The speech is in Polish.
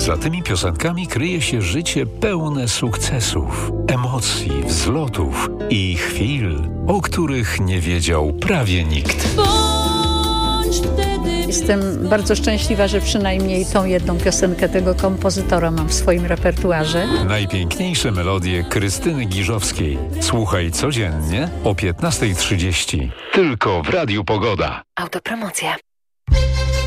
Za tymi piosenkami kryje się życie pełne sukcesów, emocji, wzlotów i chwil, o których nie wiedział prawie nikt. Jestem bardzo szczęśliwa, że przynajmniej tą jedną piosenkę tego kompozytora mam w swoim repertuarze. Najpiękniejsze melodie Krystyny Giżowskiej. Słuchaj codziennie o 15:30. Tylko w Radiu Pogoda. Autopromocja.